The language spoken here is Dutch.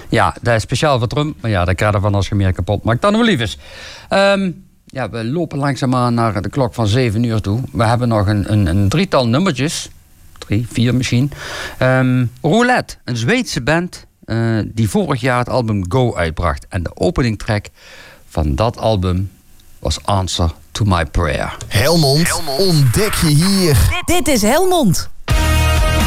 Ja, dat is speciaal voor Trump. Maar ja, dat krijg je van als je meer kapot maakt dan we lief is. We lopen langzaamaan naar de klok van 7 uur toe. We hebben nog een drietal nummertjes. 3, 4 misschien. Roulette, een Zweedse band die vorig jaar het album Go uitbracht. En de opening track van dat album was Answer to My Prayer. Helmond, ontdek je hier. Dit is Helmond.